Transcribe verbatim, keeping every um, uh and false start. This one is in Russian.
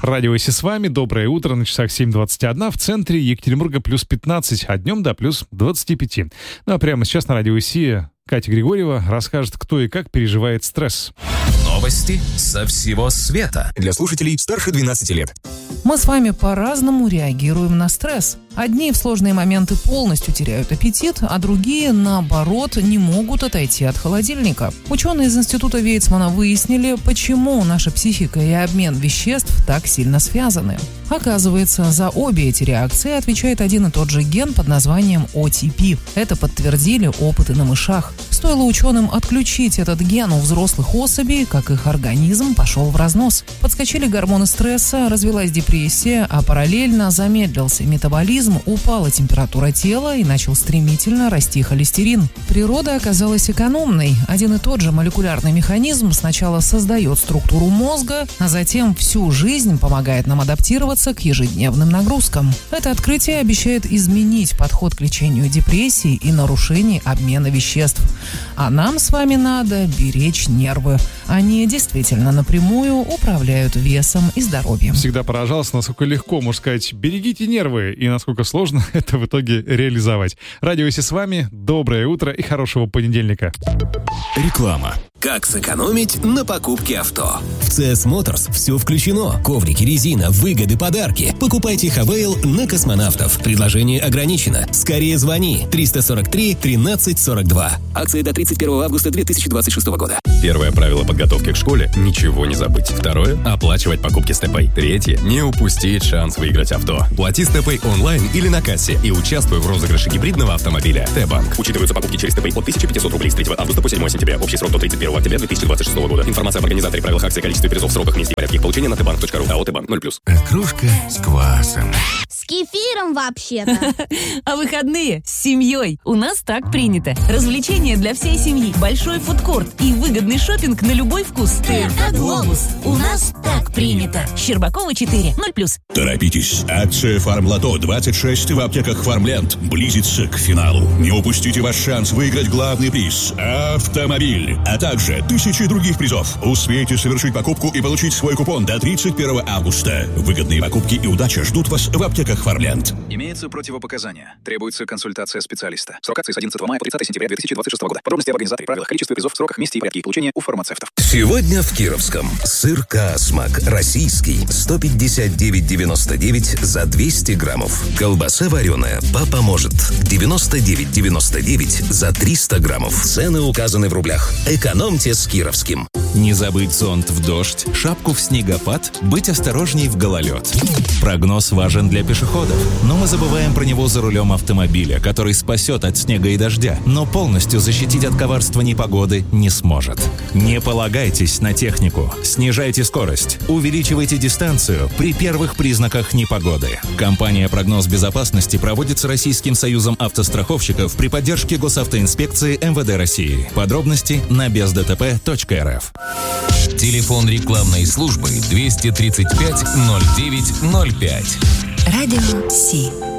Радио Си с вами. Доброе утро. На часах семь двадцать один. В центре Екатеринбурга плюс пятнадцать, а днем до плюс двадцать пять. Ну а прямо сейчас на Радио Си Катя Григорьева расскажет, кто и как переживает стресс. Новости со всего света. Для слушателей старше двенадцати лет. Мы с вами по-разному реагируем на стресс. Одни в сложные моменты полностью теряют аппетит, а другие, наоборот, не могут отойти от холодильника. Ученые из Института Вейцмана выяснили, почему наша психика и обмен веществ так сильно связаны. Оказывается, за обе эти реакции отвечает один и тот же ген под названием о ти пи. Это подтвердили опыты на мышах. Стоило ученым отключить этот ген у взрослых особей, как их организм пошел в разнос. Подскочили гормоны стресса, развилась депрессия, а параллельно замедлился метаболизм, упала температура тела и начал стремительно расти холестерин. Природа оказалась экономной. Один и тот же молекулярный механизм сначала создает структуру мозга, а затем всю жизнь помогает нам адаптироваться к ежедневным нагрузкам. Это открытие обещает изменить подход к лечению депрессии и нарушений обмена веществ. А нам с вами надо беречь нервы. Они действительно напрямую управляют весом и здоровьем. Всегда поражался, насколько легко, можно сказать, берегите нервы, и насколько сложно это в итоге реализовать. Радио Си с вами. Доброе утро и хорошего понедельника. Реклама. Как сэкономить на покупке авто? В си эс Motors все включено. Коврики, резина, выгоды, подарки. Покупайте Хавейл на Космонавтов. Предложение ограничено. Скорее звони. триста сорок три тринадцать сорок два. Акция до тридцать первого августа две тысячи двадцать шестого года. Первое правило подготовки к школе – ничего не забыть. Второе – оплачивать покупки с ТЭПэй. Третье – не упустить шанс выиграть авто. Плати с ТЭПэй онлайн или на кассе и участвуй в розыгрыше гибридного автомобиля. Т-банк. Учитываются покупки через ТЭПэй от тысяча пятьсот рублей с третьего августа по седьмого сентября. Общий срок до тридцать первого октября две тысячи двадцать шестого года. Информация об организаторе, правилах акции, количестве призов, сроках, месте и порядке их получения на тбанк точка ру. АО «Т-банк» ноль плюс. Кружка с квасом. С кефиром вообще-то. А выходные с семьей. У нас так принято. Развлечения для всей семьи, большой фудкорт и выгодный шопинг на любой вкус. Это Глобус. У нас так принято. Щербакова четыре, ноль плюс. Торопитесь. Акция «Фармлото двадцать шесть» в аптеках «Фармленд» близится к финалу. Не упустите ваш шанс выиграть главный приз – автомобиль, а также тысячи других призов. Успейте совершить покупку и получить свой купон до тридцать первого августа. Выгодные покупки и удача ждут вас в аптеках «Фармленд». Имеются противопоказания. Требуется консультация специалиста. Срок акции с одиннадцатого мая по тридцатого сентября две тысячи двадцать шестого года. Подробности об организаторе, правилах, количестве призов, сроках, месте и порядке их получения у фармацевтов. Сегодня в Кировском. Сыр Каасмак. Российский. сто пятьдесят девять девяносто девять за двести граммов. Колбаса вареная. Папа может. девяносто девять девяносто девять за триста граммов. Цены указаны в рублях. Экономьте с Кировским. Не забыть зонт в дождь, шапку в снегопад, быть осторожней в гололед. Прогноз важен для пешеходов, но мы забываем про него за рулем автомобиля, который спасет от снега и дождя, но полностью защитить от коварства непогоды не сможет. Не полагайтесь на технику, снижайте скорость, увеличивайте дистанцию при первых признаках непогоды. Компания «Прогноз безопасности» проводит с Российским союзом автостраховщиков при поддержке Госавтоинспекции эм вэ дэ России. Подробности на бездтп точка эр эф. Телефон рекламной службы двести тридцать пять ноль девять ноль пять. Радио Си.